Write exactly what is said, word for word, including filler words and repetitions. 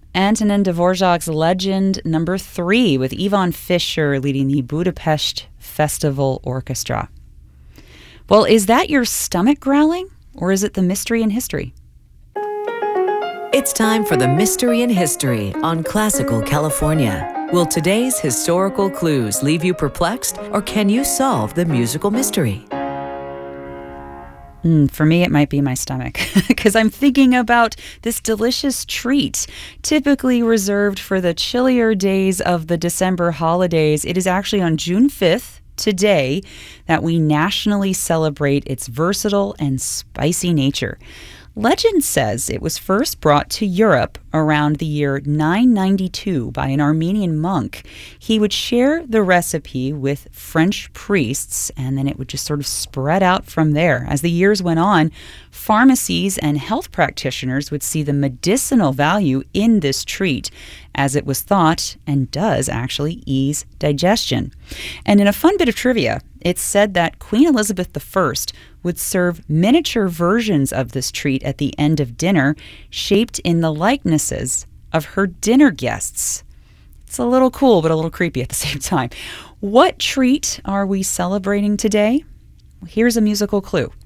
Antonin Dvorak's Legend number three with Ivan Fischer leading the Budapest Festival Orchestra. Well, is that your stomach growling, or is it the mystery in history? It's time for the Mystery in History on Classical California. Will today's historical clues leave you perplexed, or can you solve the musical mystery? Mm, for me, it might be my stomach, because I'm thinking about this delicious treat, typically reserved for the chillier days of the December holidays. It is actually on June fifth, today, that we nationally celebrate its versatile and spicy nature. Legend says it was first brought to Europe around the year nine ninety-two by an Armenian monk. He would share the recipe with French priests, and then it would just sort of spread out from there. As the years went on, pharmacies and health practitioners would see the medicinal value in this treat, as it was thought, and does actually, ease digestion. And in a fun bit of trivia, it's said that Queen Elizabeth the First would serve miniature versions of this treat at the end of dinner, shaped in the likenesses of her dinner guests. It's a little cool, but a little creepy at the same time. What treat are we celebrating today? Here's a musical clue.